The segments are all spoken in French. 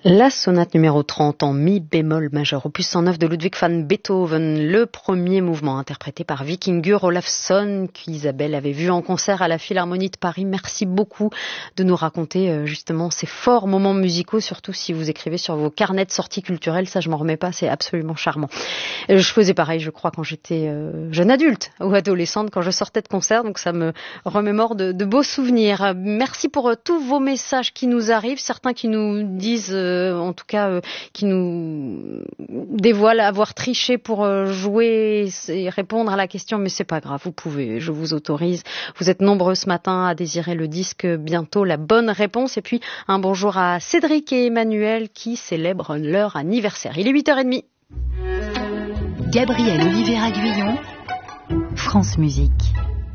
La sonate numéro 30 en mi bémol majeur, opus 109 de Ludwig van Beethoven, le premier mouvement interprété par Vikingur Olafsson, qu'Isabelle avait vu en concert à la Philharmonie de Paris. Merci beaucoup de nous raconter justement ces forts moments musicaux, surtout si vous écrivez sur vos carnets de sorties culturelles, ça je m'en remets pas, c'est absolument charmant. Je faisais pareil, je crois, quand j'étais jeune adulte ou adolescente, quand je sortais de concert, donc ça me remémore de beaux souvenirs. Merci pour tous vos messages qui nous arrivent, certains qui nous disent... en tout cas qui nous dévoile avoir triché pour jouer et répondre à la question, mais c'est pas grave, vous pouvez, je vous autorise. Vous êtes nombreux ce matin à désirer le disque, bientôt la bonne réponse. Et puis un bonjour à Cédric et Emmanuel qui célèbrent leur anniversaire. Il est 8h30. Gabriel Oliveira-Guyon, France Musique.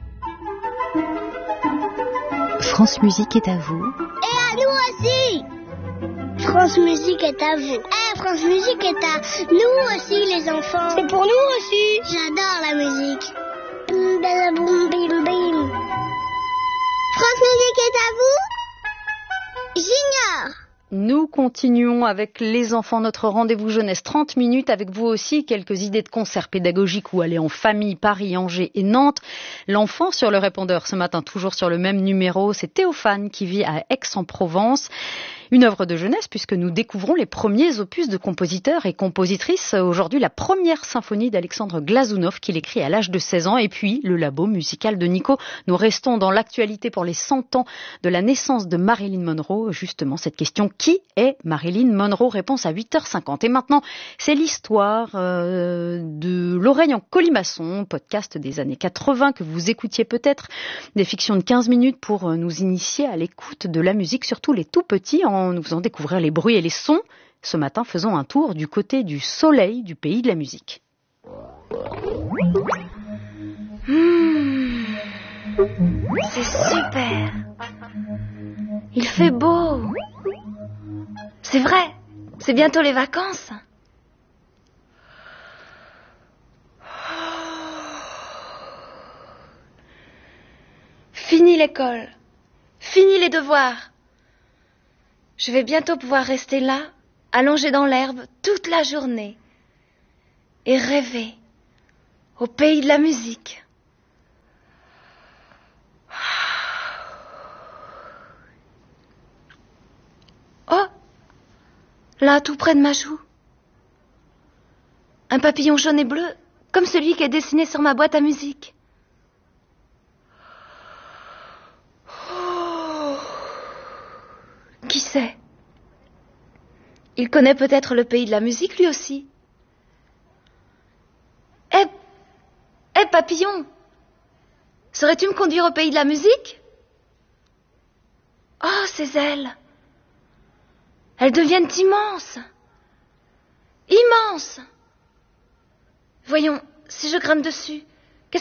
France Musique est à vous. Et à nous aussi. France Musique est à vous. France Musique est à nous aussi, les enfants. C'est pour nous aussi. J'adore la musique. Bim, bim, bim, bim, bim. France Musique est à vous. J'ignore. Nous continuons avec les enfants, notre rendez-vous jeunesse 30 minutes avec vous aussi, quelques idées de concerts pédagogiques où aller en famille, Paris, Angers et Nantes. L'enfant sur le répondeur ce matin, toujours sur le même numéro, c'est Théophane qui vit à Aix-en-Provence. Une œuvre de jeunesse puisque nous découvrons les premiers opus de compositeurs et compositrices. Aujourd'hui, la première symphonie d'Alexandre Glazunov qu'il écrit à l'âge de 16 ans et puis le labo musical de Nico. Nous restons dans l'actualité pour les 100 ans de la naissance de Marilyn Monroe. Justement, cette question, qui est Marilyn Monroe? Réponse à 8h50. Et maintenant, c'est l'histoire de L'Oreille en colimaçon, podcast des années 80 que vous écoutiez peut-être. Des fictions de 15 minutes pour nous initier à l'écoute de la musique, surtout les tout petits, en nous faisant découvrir les bruits et les sons. Ce matin, faisons un tour du côté du soleil du pays de la musique. C'est super. Il fait beau. C'est vrai, c'est bientôt les vacances. Fini l'école. Fini les devoirs. Je vais bientôt pouvoir rester là, allongée dans l'herbe, toute la journée, et rêver au pays de la musique. Oh, là, tout près de ma joue, un papillon jaune et bleu, comme celui qui est dessiné sur ma boîte à musique. Qui sait? Il connaît peut-être le pays de la musique, lui aussi. Eh, papillon, saurais-tu me conduire au pays de la musique? Oh, ces ailes! Elles deviennent immenses! Immenses! Voyons, si je grimpe dessus,